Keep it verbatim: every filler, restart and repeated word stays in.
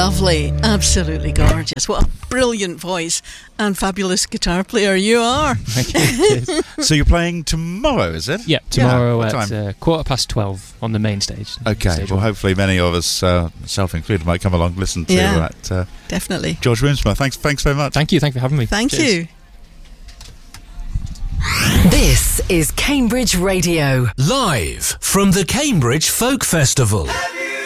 Lovely, absolutely gorgeous. What a brilliant voice and fabulous guitar player you are. Thank you. So you're playing tomorrow, is it? Yeah, tomorrow Yeah, at what time? uh, quarter past twelve on the main stage. Okay, Stage well, one. hopefully many of us, uh, self included, might come along and listen to Yeah. that. Uh, Definitely. George Riemsma, thanks, thanks very much. Thank you, thank you for having me. Thank Cheers. you. This is Cambridge Radio. Live from the Cambridge Folk Festival.